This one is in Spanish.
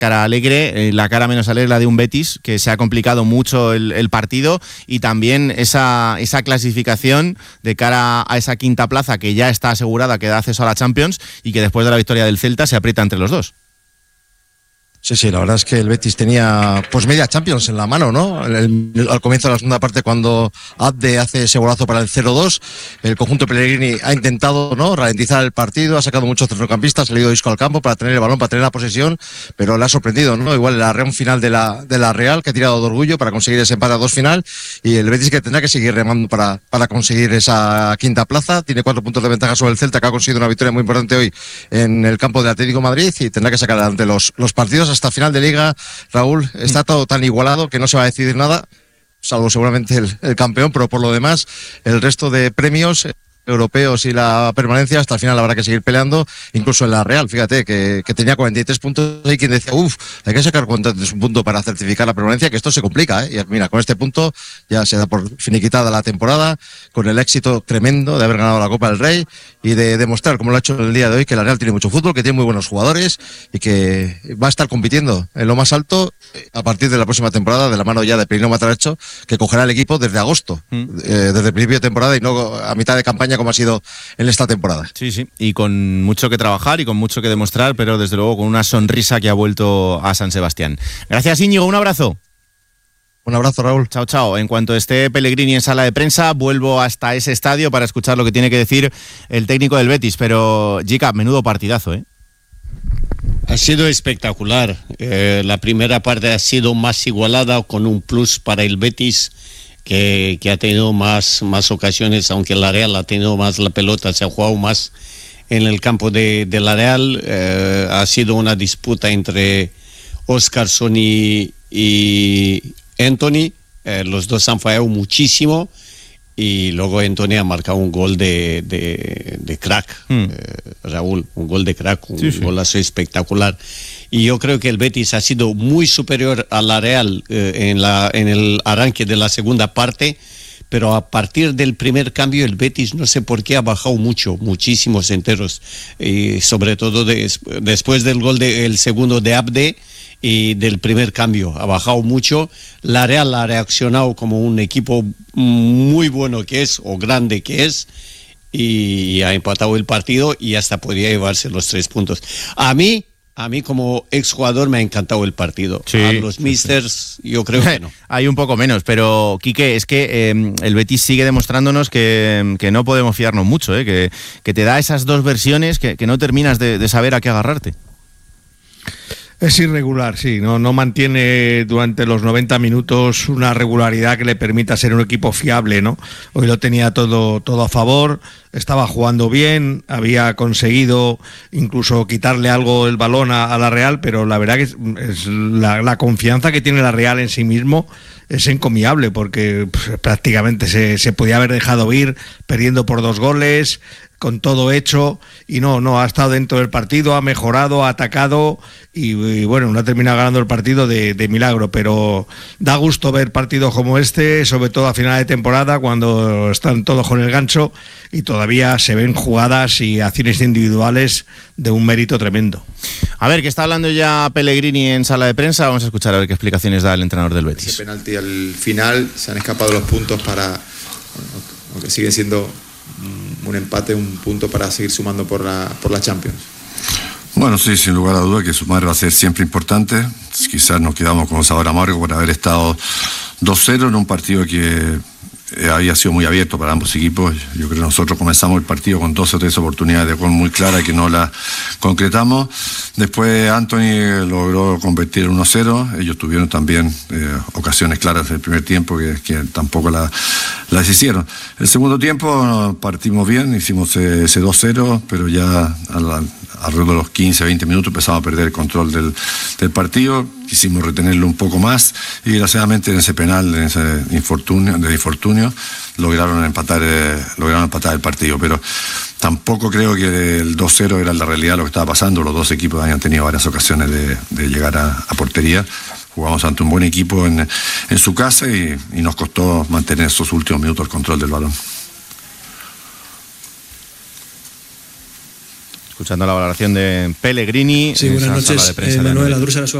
cara alegre, la cara menos alegre la de un Betis, que se ha complicado mucho el partido, y también esa clasificación de cara a esa quinta plaza que ya está asegurada, que da acceso a la Champions, y que después de la victoria del Celta se aprieta entre los dos. Sí, la verdad es que el Betis tenía pues media Champions en la mano, ¿no? Al comienzo de la segunda parte, cuando Abde hace ese golazo para el 0-2, el conjunto Pellegrini ha intentado, ¿no?, ralentizar el partido, ha sacado muchos centrocampistas, ha salido Isco al campo para tener el balón, para tener la posesión, pero le ha sorprendido, ¿no? Igual el arreón final de la Real, que ha tirado de orgullo para conseguir ese empate a 2 final, y el Betis que tendrá que seguir remando para conseguir esa quinta plaza. Tiene 4 puntos de ventaja sobre el Celta, que ha conseguido una victoria muy importante hoy en el campo del Atlético de Madrid, y tendrá que sacar adelante los partidos hasta final de Liga. Raúl, está todo tan igualado que no se va a decidir nada, salvo seguramente el campeón, pero por lo demás, el resto de premios europeos y la permanencia hasta el final habrá que seguir peleando, incluso en la Real, fíjate que tenía 43 puntos, hay quien decía, hay que sacar un punto para certificar la permanencia, que esto se complica, y mira, con este punto ya se da por finiquitada la temporada, con el éxito tremendo de haber ganado la Copa del Rey y de demostrar, como lo ha hecho el día de hoy, que la Real tiene mucho fútbol, que tiene muy buenos jugadores y que va a estar compitiendo en lo más alto a partir de la próxima temporada, de la mano ya de Pirino Matracho, que cogerá el equipo desde agosto, desde el principio de temporada y no a mitad de campaña como ha sido en esta temporada. Sí, y con mucho que trabajar y con mucho que demostrar, pero desde luego con una sonrisa que ha vuelto a San Sebastián. Gracias, Íñigo, un abrazo. Un abrazo, Raúl. Chao. En cuanto esté Pellegrini en sala de prensa, vuelvo hasta ese estadio para escuchar lo que tiene que decir el técnico del Betis, pero Gica, menudo partidazo, ¿eh? Ha sido espectacular. La primera parte ha sido más igualada, con un plus para el Betis, que ha tenido más ocasiones, aunque la Real ha tenido más la pelota, se ha jugado más en el campo de la Real. Ha sido una disputa entre Óscarson y Anthony. Los dos han fallado muchísimo, y luego Anthony ha marcado un gol de crack, Raúl, un gol de crack, un golazo espectacular. Y yo creo que el Betis ha sido muy superior a la Real en el arranque de la segunda parte, pero a partir del primer cambio el Betis no sé por qué ha bajado muchísimos enteros, y sobre todo después del gol el segundo de Abde y del primer cambio ha bajado mucho. La Real ha reaccionado como un equipo muy bueno que es, o grande que es, y ha empatado el partido y hasta podría llevarse los 3 puntos. A mí como exjugador me ha encantado el partido. Sí, a los misters yo creo que no. Hay un poco menos, pero Quique, es que el Betis sigue demostrándonos que no podemos fiarnos mucho, que te da esas dos versiones que no terminas de saber a qué agarrarte. Es irregular, sí, no mantiene durante los 90 minutos una regularidad que le permita ser un equipo fiable, ¿no? Hoy lo tenía todo a favor, estaba jugando bien, había conseguido incluso quitarle algo el balón a la Real, pero la verdad que es la confianza que tiene la Real en sí mismo es encomiable, porque prácticamente se podía haber dejado ir perdiendo por 2 goles, con todo hecho, y no ha estado dentro del partido, ha mejorado, ha atacado, y bueno, no ha terminado ganando el partido de milagro, pero da gusto ver partidos como este, sobre todo a final de temporada, cuando están todos con el gancho y todavía se ven jugadas y acciones individuales de un mérito tremendo. A ver, que está hablando ya Pellegrini en sala de prensa, vamos a escuchar a ver qué explicaciones da el entrenador del Betis. Ese penalti al final, se han escapado los puntos aunque siguen siendo un empate, un punto para seguir sumando por la Champions. Bueno, sí, sin lugar a duda que sumar va a ser siempre importante. Quizás nos quedamos con un sabor amargo por haber estado 2-0 en un partido que había sido muy abierto para ambos equipos. Yo creo que nosotros comenzamos el partido con 2 o 3 oportunidades de gol muy claras que no las concretamos. Después Anthony logró convertir el 1-0. Ellos tuvieron también ocasiones claras en el primer tiempo que tampoco las hicieron. El segundo tiempo partimos bien, hicimos ese 2-0, pero ya alrededor de los 15, 20 minutos empezamos a perder el control del partido. Quisimos retenerlo un poco más y desgraciadamente en ese penal, en ese infortunio, lograron empatar el partido, pero tampoco creo que el 2-0 era la realidad lo que estaba pasando. Los dos equipos habían tenido varias ocasiones de llegar a portería. Jugamos ante un buen equipo en su casa y nos costó mantener esos últimos minutos el control del balón. Escuchando la valoración de Pellegrini. Sí, buenas noches, Manuel Adrúzar.